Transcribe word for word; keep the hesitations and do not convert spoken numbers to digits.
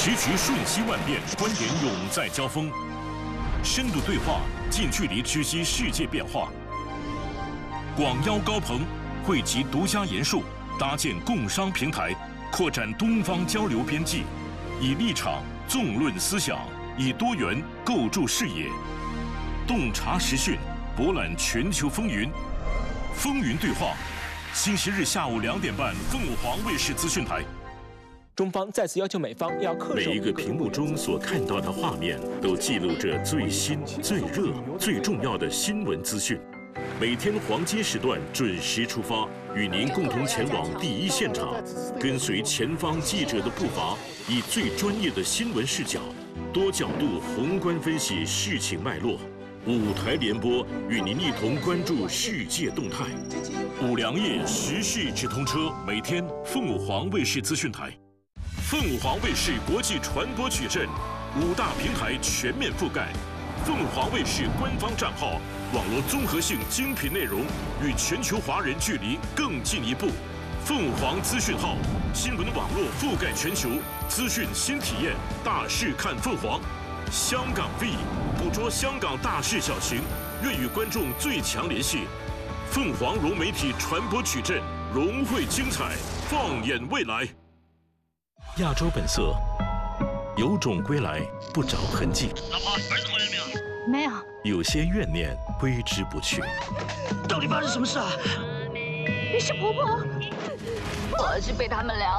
时局瞬息万变，观点永在交锋。深度对话，近距离知悉世界变化。广邀高朋，汇集独家研述，搭建共商平台，扩展东方交流边际。以立场纵论思想，以多元构筑视野。洞察时讯，博览全球风云。风云对话，星期日下午两点半，凤凰卫视资讯台。 中方再次要求美方要恪守每一个屏幕中所看到的画面，都记录着最新、最热、最重要的新闻资讯。每天黄金时段准时出发，与您共同前往第一现场，跟随前方记者的步伐，以最专业的新闻视角，多角度宏观分析事情脉络。五台联播与您一同关注世界动态。五粮液时事直通车，每天凤凰卫视资讯台。 凤凰卫视国际传播矩阵，五大平台全面覆盖。凤凰卫视官方账号，网络综合性精品内容，与全球华人距离更进一步。凤凰资讯号，新闻网络覆盖全球，资讯新体验，大事看凤凰。香港 V 捕捉香港大事小情，愿与观众最强联系。凤凰融媒体传播矩阵，融汇精彩，放眼未来。 亚洲本色，有种归来不着痕迹。 老婆，儿子回来没有？ 没有。 有些怨念挥之不去。 到底发生什么事啊？ 你是婆婆，我是被他们俩